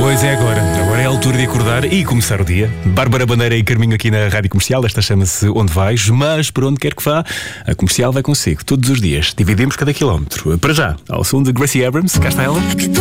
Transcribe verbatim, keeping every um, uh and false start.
Pois é agora, agora é a altura de acordar e começar o dia. Bárbara Bandeira e Carminho aqui na Rádio Comercial. Esta chama-se Onde Vais, mas por onde quer que vá, a Comercial vai consigo todos os dias. Dividimos cada quilómetro. Para já, ao som de Gracie Abrams, cá está ela.